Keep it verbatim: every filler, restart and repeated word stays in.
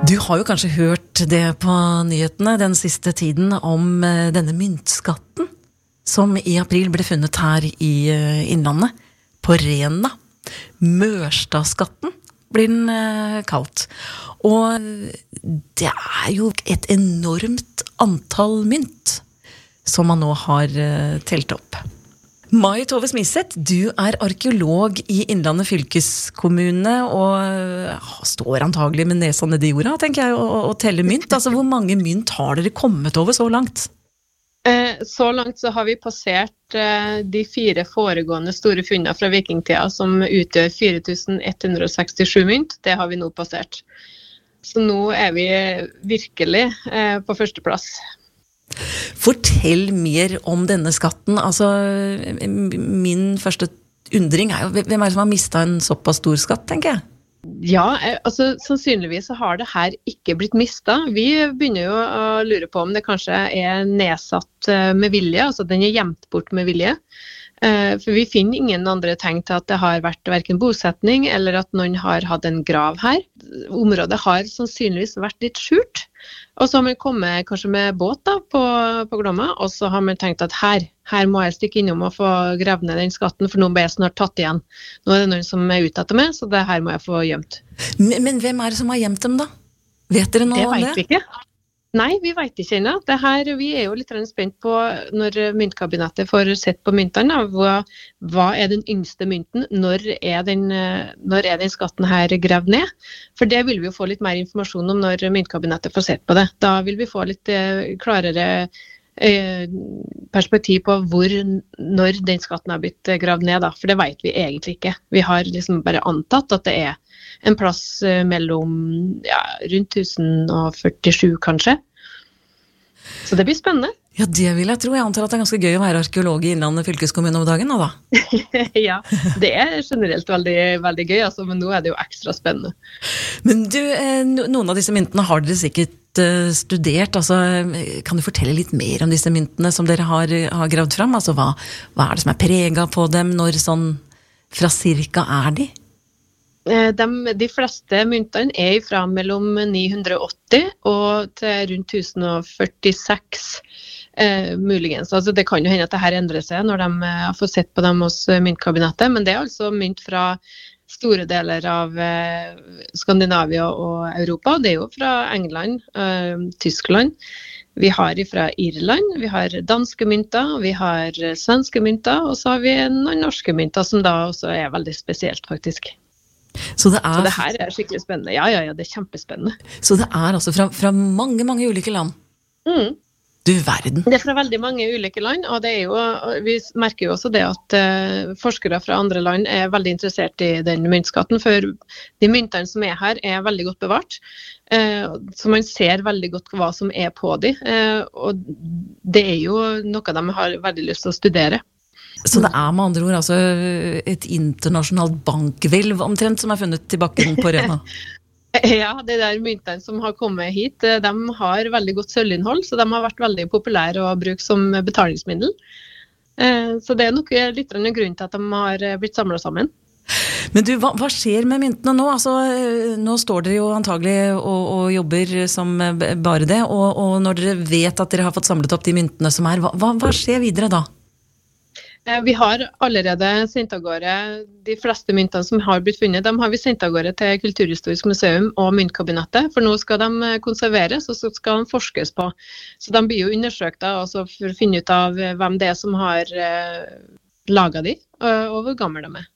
Du har jo kanskje hørt det på nyhetene den siste tiden om eh, denne myntskatten som i april ble funnet her i eh, Innlandet, på Rena. Mørstadskatten blir den eh, kalt. Og det er jo et enormt antall mynt som man nå har eh, telt opp. Mai Tove Smiseth, du er arkeolog i Innlandet fylkeskommune og står antagelig med nesa nede i jorda, tenker jeg, og, og teller mynt. Altså, hvor mange mynt har dere kommet over så langt? Eh, så langt så har vi passert eh, de fire foregående store funnene fra vikingtida, som utgjør fire tusen ett hundre sekstisju mynt. Det har vi nå passert. Så nå er vi virkelig eh, på førsteplass. Fortell mer om denne skatten. Altså, min første undring er jo, hvem er det som har mistet en såpass stor skatt, tenker jeg? Ja, altså sannsynligvis så har det her ikke blitt mistet. Vi begynner jo å lure på om det kanskje er nedsatt med vilje, altså den er gjemt bort med vilje. For vi finner ingen andre tegn til at det har vært hverken bosetning eller at noen har hatt en grav her. Området har sannsynligvis vært litt skjult. Og så har man kommet kanskje med båt da, på, på Glomma, og så har man tenkt at her, her må jeg stikke innom og få gravd ned den skatten, for nå ble jeg snart tatt igjen. Nå er det noen som er ute etter meg, så det her må jeg få gjemt. Men, men hvem er det som har gjemt dem da? Vet dere noe om det? Det vet vi ikke. Nei, vi vet ikke ennå. Det her, vi er jo litt spent på når myntkabinettet får sett på myntene. Hva, hva er den yngste mynten? Når er den, når er den skatten her gravd ned? For det vil vi jo få litt mer informasjon om når myntkabinettet får sett på det. Da vil vi få litt eh, klarere eh, perspektiv på hvor, når den skatten har blitt gravd ned. Da. For det vet vi egentlig ikke. Vi har liksom bare antatt at det er en plass mellom ja, rundt tusen førtisju kanskje. Så det blir spennende. Ja, det vil jeg tro. Jeg antar at det er ganske gøy å være arkeolog i Innlandet fylkeskommune om dagen, da. Ja, det er generelt veldig, veldig gøy, altså, men nå er det jo ekstra spennende. Men du, noen av disse myntene har dere sikkert studert. Altså, kan du fortelle litt mer om disse myntene som dere har, har gravd fram? Altså, hva, hva er det som er preget på dem? Når sånn fra cirka er de? De, de fleste myntene er fra mellom ni hundre åtti og til rundt tusen førtiseks eh, muligens. Altså det kan jo hende at dette endrer seg når de har fått sett på dem hos myntkabinettet, men det er altså mynt fra store deler av eh, Skandinavia og Europa. Det er jo fra England, eh, Tyskland. Vi har fra Irland, vi har danske mynter, vi har svenske mynter, og så har vi noen norske mynter som da også er veldig spesielt faktisk. Så det, er, så det her er skikkelig spennende. Ja, ja, ja, det er kjempespennende. Så det er altså fra, fra mange, mange ulike land? Mm. Du verden. Det er fra veldig mange ulike land, og det er jo, vi merker jo også det at uh, forskere fra andre land er veldig interessert i den myntskatten, for de myntene som er her er veldig godt bevart. Uh, så man ser veldig godt hva som er på de, uh, og det er jo noe de har veldig lyst til å studere. Så det er med andre ord altså et internasjonalt bankhvelv omtrent som er funnet i bakken på Rena? Ja, det der myntene som har kommet hit, de har veldig godt sølvinnhold, så de har vært veldig populære å bruke som betalingsmiddel. Så det er nok litt en grunn til at de har blitt samlet sammen. Men du, hva, hva skjer med myntene nå? Altså, nå står dere jo antagelig og, og jobber som bare det, og, og når dere vet at dere har fått samlet opp de myntene som er, hva, hva skjer videre da? Vi har allerede sendt av gårde de fleste myntene som har blitt funnet. De har vi sendt av gårde til Kulturhistorisk museum og myntkabinettet, for nå skal de konserveres og så skal de forskes på. Så de blir jo undersøkt da, altså for å finne ut av hvem det er som har laget de, og hvor gammel de er.